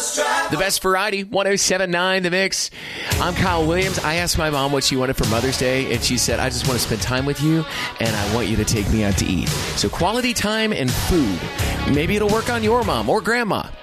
The best variety, 107.9 The Mix. I'm Kyle Williams. I asked my mom what she wanted for Mother's Day, and she said, I just want to spend time with you, and I want you to take me out to eat. So quality time and food. Maybe it'll work on your mom or grandma.